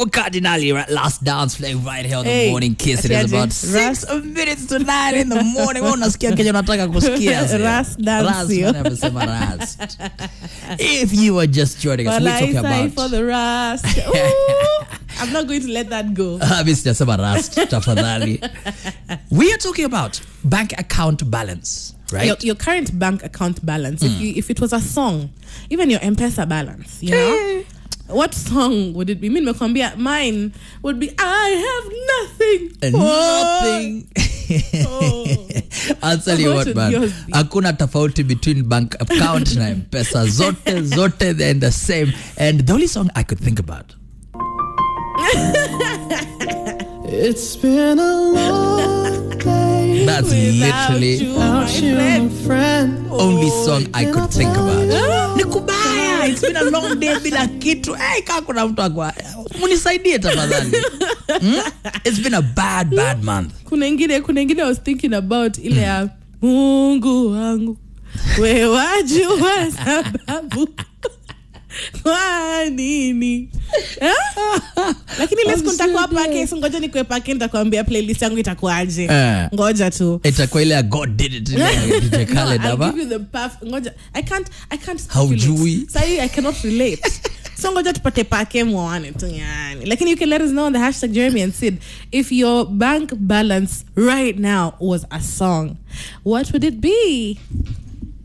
Cardinali, last dance playing right here on the morning kiss. It is about 6 minutes to 9 in the morning. Unasikia Kenya unataka kusikia. Ras dance. If you are just joining us, we're talking about for the rust. I'm not going to let that go. We are talking about bank account balance, right? Your current bank account balance. If it was a song, even your M-Pesa balance, you know. What song would it be? Mine would be I have nothing. Nothing. I'll tell you what, man. Hakuna tofauti between bank account na M-Pesa. Zote they're in the same. And the only song I could think about. It's been a long day. That's literally you, friend. Only song I could think about. Nikubaya. It's been a long day bila kitu. Hey, kakuna mtu akwa. Munisaidie tafadhali. It's been a bad month. Kuna ingine I was thinking about ile ya Mungu wangu. Wewe wajua sababu. Kwa nini? Lakini leo nitakuwa pake, ngoja nikuwe pake nitakwambia playlist yangu itakuaje. Ngoja tu. Itakuwa ile God did it DJ Khaled I'll give you the path. Ngoja. I can't How do we? Say I cannot relate. So ngoja tupate pake muone tu yani. Lakini you can let us know on the hashtag Jeremy and Sid if your bank balance right now was a song. What would it be?